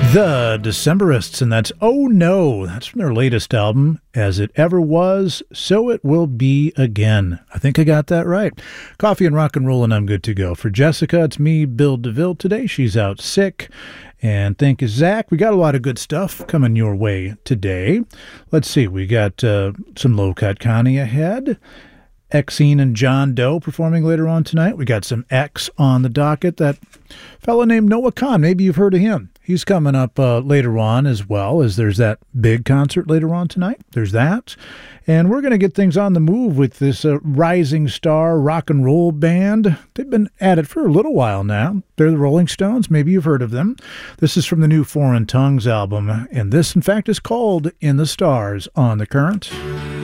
The Decemberists, and that's Oh No. That's from their latest album, As It Ever Was, So It Will Be Again. I think I got that right. Coffee and rock and roll, and I'm good to go. For Jessica, it's me, Bill DeVille, today. She's out sick. And thank you, Zach. We got a lot of good stuff coming your way today. Let's see. We got some low-cut Connie ahead. Exene and John Doe performing later on tonight. We got some X on the docket. That fellow named Noah Kahn, maybe you've heard of him. He's coming up later on, as well as there's that big concert later on tonight. There's that. And we're going to get things on the move with this rising star rock and roll band. They've been at it for a little while now. They're the Rolling Stones. Maybe you've heard of them. This is from the new Foreign Tongues album. And this, in fact, is called In the Stars on The Current.